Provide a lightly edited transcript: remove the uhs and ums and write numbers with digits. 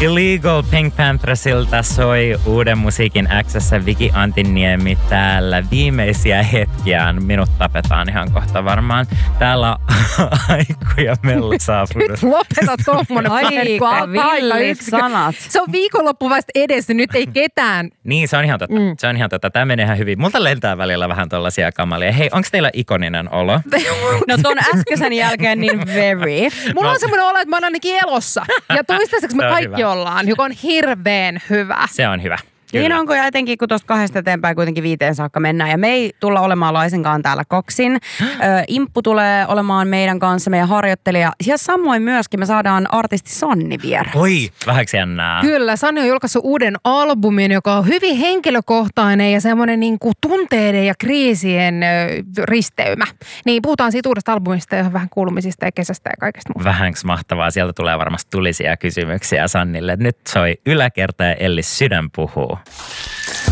Illegal Pink Pantherasilta soi uuden musiikin X:ssä Viki Antiniemi täällä. Viimeisiä hetkiään minut tapetaan ihan kohta varmaan. Täällä Aikku ja Mellu saapunut. Nyt lopetat tommonen Aika sanat. Se on viikonloppu vasta edessä, nyt ei ketään. Niin, se on ihan totta. Se on ihan totta. Tämä menee ihan hyvin. Multa lentää välillä vähän tollaisia kamalia. Hei, onko teillä ikoninen olo? No ton äskeisen jälkeen niin very. Mulla on semmoinen olo, että mä oon ainakin elossa. Ja toistaiseksi me kaikki hyvä. ollaan, joka on hirveän hyvä. Se on hyvä. Niin Kyllä. onko, ja etenkin kun tuosta 2 eteenpäin kuitenkin 5 saakka mennään. Ja me ei tulla olemaan laisinkaan täällä koksin. Imppu tulee olemaan meidän kanssa, meidän harjoittelija. Ja samoin myöskin me saadaan artisti Sanni vieraaksi. Oi, vähäksi jännää. Kyllä, Sanni on julkaissut uuden albumin, joka on hyvin henkilökohtainen ja semmoinen niin kuin tunteiden ja kriisien risteymä. Niin puhutaan siitä uudesta albumista ja vähän kuulumisista ja kesästä ja kaikesta muusta. Vähänks mahtavaa. Sieltä tulee varmasti tulisia kysymyksiä Sannille. Nyt soi Yläkerta ja Ellis Sydän puhuu.